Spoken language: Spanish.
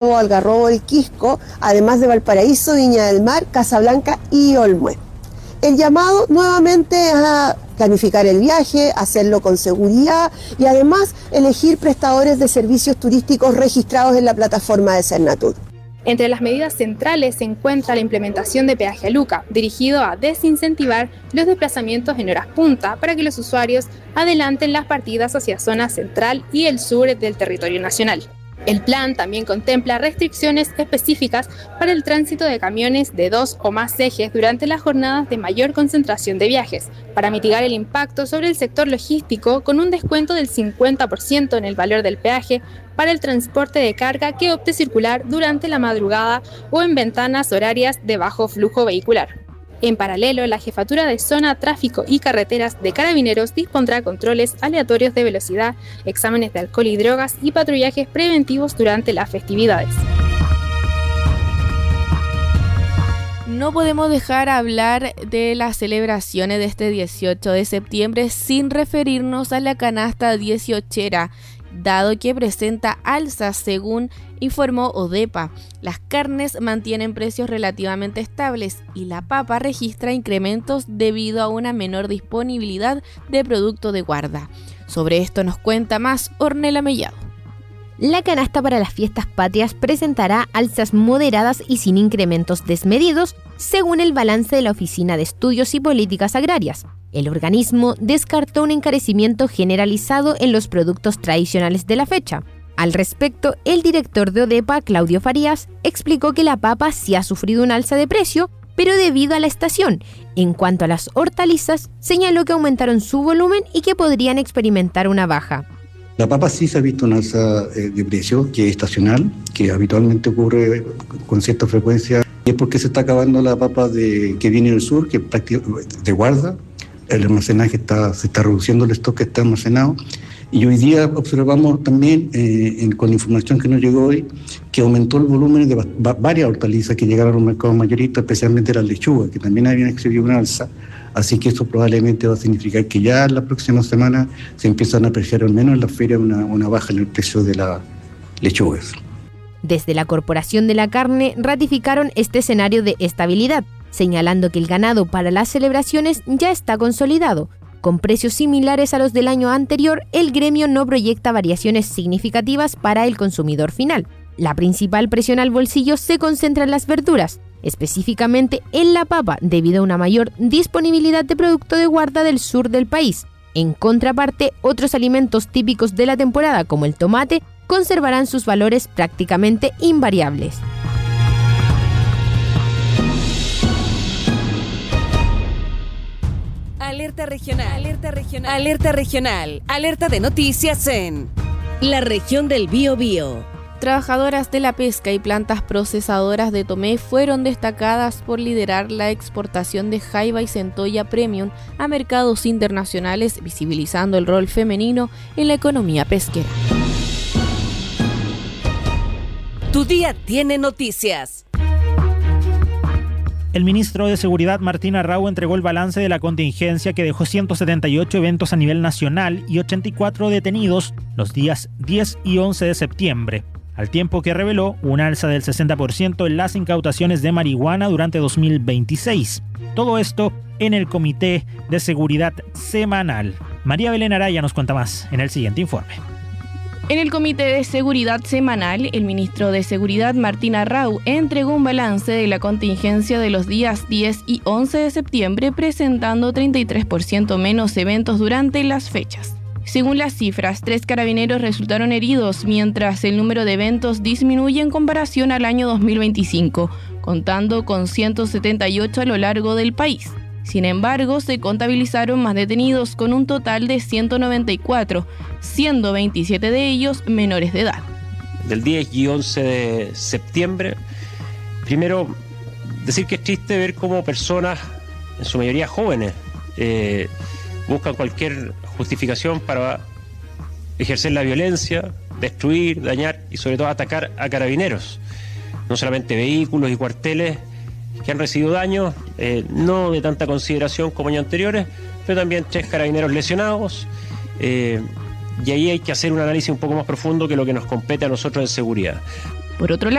Santiago, Algarrobo, El Quisco, además de Valparaíso, Viña del Mar, Casablanca y Olmué. El llamado nuevamente a planificar el viaje, hacerlo con seguridad y además elegir prestadores de servicios turísticos registrados en la plataforma de Sernatur. Entre las medidas centrales se encuentra la implementación de peaje a Luca, dirigido a desincentivar los desplazamientos en horas punta para que los usuarios adelanten las partidas hacia zona central y el sur del territorio nacional. El plan también contempla restricciones específicas para el tránsito de camiones de 2 o más ejes durante las jornadas de mayor concentración de viajes, para mitigar el impacto sobre el sector logístico con un descuento del 50% en el valor del peaje para el transporte de carga que opte circular durante la madrugada o en ventanas horarias de bajo flujo vehicular. En paralelo, la Jefatura de Zona, Tráfico y Carreteras de Carabineros dispondrá controles aleatorios de velocidad, exámenes de alcohol y drogas y patrullajes preventivos durante las festividades. No podemos dejar hablar de las celebraciones de este 18 de septiembre sin referirnos a la canasta 18era, dado que presenta alzas según informó ODEPA. Las carnes mantienen precios relativamente estables y la papa registra incrementos debido a una menor disponibilidad de producto de guarda. Sobre esto nos cuenta más Ornella Mellado. La canasta para las fiestas patrias presentará alzas moderadas y sin incrementos desmedidos, según el balance de la Oficina de Estudios y Políticas Agrarias. El organismo descartó un encarecimiento generalizado en los productos tradicionales de la fecha. Al respecto, el director de ODEPA, Claudio Farías, explicó que la papa sí ha sufrido un alza de precio, pero debido a la estación. En cuanto a las hortalizas, señaló que aumentaron su volumen y que podrían experimentar una baja. La papa sí se ha visto una alza de precio que es estacional, que habitualmente ocurre con cierta frecuencia, y es porque se está acabando la papa que viene del sur, que es prácticamente de guarda. El almacenaje se está reduciendo, el stock que está almacenado. Y hoy día observamos también, con la información que nos llegó hoy, que aumentó el volumen de varias hortalizas que llegaron a los mercados mayoristas, especialmente las lechugas, que también habían exhibido una alza. Así que eso probablemente va a significar que ya en la próxima semana se empiezan a apreciar al menos en la feria una baja en el precio de las lechugas. Desde la Corporación de la Carne ratificaron este escenario de estabilidad, señalando que el ganado para las celebraciones ya está consolidado. Con precios similares a los del año anterior, el gremio no proyecta variaciones significativas para el consumidor final. La principal presión al bolsillo se concentra en las verduras, específicamente en la papa, debido a una mayor disponibilidad de producto de guarda del sur del país. En contraparte, otros alimentos típicos de la temporada, como el tomate, conservarán sus valores prácticamente invariables. Alerta regional, alerta regional, alerta regional, alerta de noticias en la región del Biobío. Trabajadoras de la pesca y plantas procesadoras de Tomé fueron destacadas por liderar la exportación de jaiba y centolla premium a mercados internacionales, visibilizando el rol femenino en la economía pesquera. Tu día tiene noticias. El ministro de Seguridad, Martín Arrau, entregó el balance de la contingencia que dejó 178 eventos a nivel nacional y 84 detenidos los días 10 y 11 de septiembre, al tiempo que reveló un alza del 60% en las incautaciones de marihuana durante 2026. Todo esto en el Comité de Seguridad Semanal. María Belén Araya nos cuenta más en el siguiente informe. En el Comité de Seguridad Semanal, el ministro de Seguridad, Martín Arrau, entregó un balance de la contingencia de los días 10 y 11 de septiembre, presentando 33% menos eventos durante las fechas. Según las cifras, 3 carabineros resultaron heridos, mientras el número de eventos disminuye en comparación al año 2025, contando con 178 a lo largo del país. Sin embargo, se contabilizaron más detenidos con un total de 194, siendo 27 de ellos menores de edad. Del 10 y 11 de septiembre, primero decir que es triste ver cómo personas, en su mayoría jóvenes, buscan cualquier justificación para ejercer la violencia, destruir, dañar y sobre todo atacar a carabineros. No solamente vehículos y cuarteles que han recibido daños, no de tanta consideración como años anteriores, pero también 3 carabineros lesionados, y ahí hay que hacer un análisis un poco más profundo que lo que nos compete a nosotros en seguridad. Por otro lado,